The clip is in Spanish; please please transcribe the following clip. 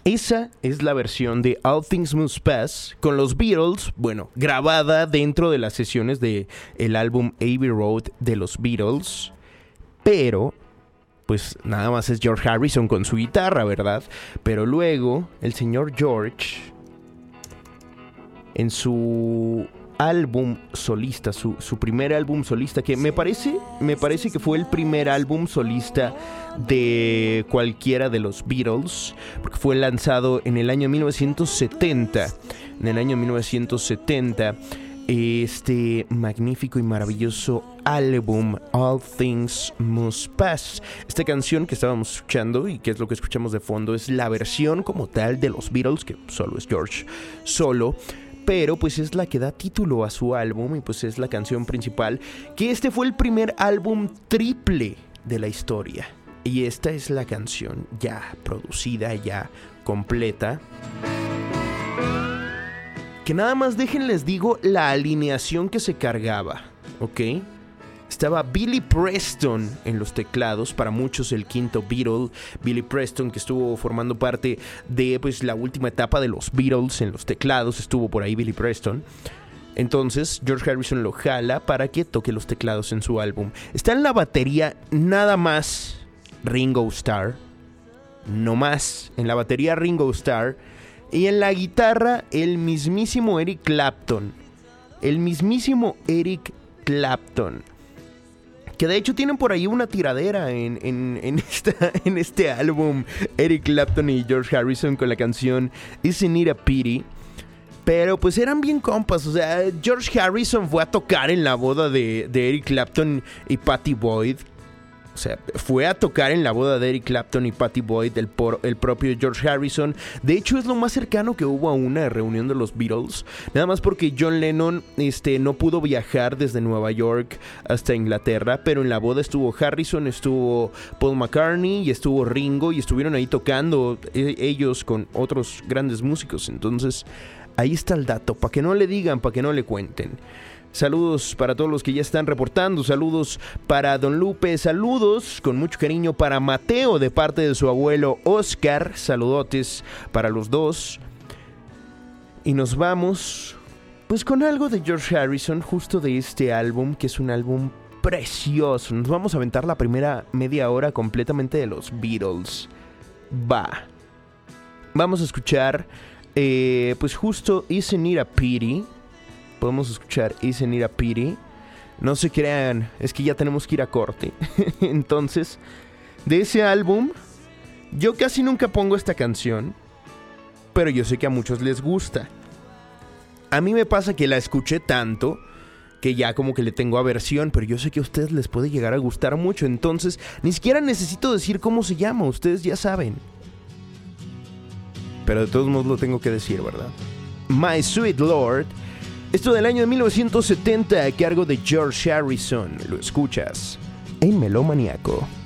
Esa es la versión de All Things Must Pass con los Beatles, bueno, grabada dentro de las sesiones del álbum Abbey Road de los Beatles, pero pues nada más es George Harrison con su guitarra, ¿verdad? Pero luego el señor George, en su álbum solista, su primer álbum solista, que me parece que fue el primer álbum solista de cualquiera de los Beatles, porque fue lanzado en el año 1970. En el año 1970, este magnífico y maravilloso álbum All Things Must Pass. Esta canción que estábamos escuchando y que es lo que escuchamos de fondo es la versión como tal de los Beatles, que solo es George solo, pero pues es la que da título a su álbum y pues es la canción principal, que este fue el primer álbum triple de la historia. Y esta es la canción ya producida, ya completa. Que nada más déjenles digo la alineación que se cargaba, ¿ok? Estaba Billy Preston en los teclados, para muchos el quinto Beatle. Billy Preston, que estuvo formando parte de pues la última etapa de los Beatles en los teclados, estuvo por ahí Billy Preston. Entonces George Harrison lo jala para que toque los teclados en su álbum. Está en la batería nada más Ringo Starr, no más, en la batería Ringo Starr, y en la guitarra el mismísimo Eric Clapton. El mismísimo Eric Clapton. Que de hecho tienen por ahí una tiradera en este álbum, Eric Clapton y George Harrison, con la canción Isn't It a Pity. Pero pues eran bien compas, o sea, George Harrison fue a tocar en la boda de Eric Clapton y Pattie Boyd. O sea, fue a tocar en la boda de Eric Clapton y Pattie Boyd el propio George Harrison. De hecho, es lo más cercano que hubo a una reunión de los Beatles. Nada más porque John Lennon no pudo viajar desde Nueva York hasta Inglaterra. Pero en la boda estuvo Harrison, estuvo Paul McCartney y estuvo Ringo. Y estuvieron ahí tocando ellos con otros grandes músicos. Entonces, ahí está el dato. Para que no le digan, para que no le cuenten. Saludos para todos los que ya están reportando. Saludos para Don Lupe. Saludos con mucho cariño para Mateo de parte de su abuelo Oscar. Saludotes para los dos. Y nos vamos pues con algo de George Harrison, justo de este álbum, que es un álbum precioso. Nos vamos a aventar la primera media hora completamente de los Beatles. Va. Vamos a escuchar pues justo Isn't It a Pity. Podemos escuchar Isn't It a Pity. No se crean, es que ya tenemos que ir a corte. Entonces, de ese álbum, yo casi nunca pongo esta canción, pero yo sé que a muchos les gusta. A mí me pasa que la escuché tanto que ya como que le tengo aversión, pero yo sé que a ustedes les puede llegar a gustar mucho. Entonces, ni siquiera necesito decir cómo se llama, ustedes ya saben. Pero de todos modos lo tengo que decir, ¿verdad? My Sweet Lord. Esto del año de 1970 a cargo de George Harrison. Lo escuchas en Melómaniaco.